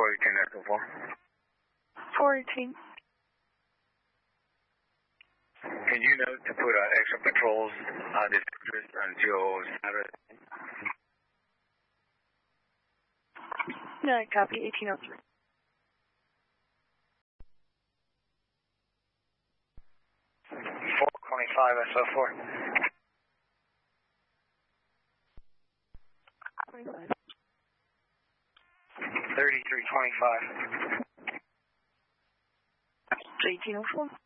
418 SO4. 418. Can you note to put extra patrols dispatchers until Saturday? No, copy 1803. 425 SO4. 3325. 1804.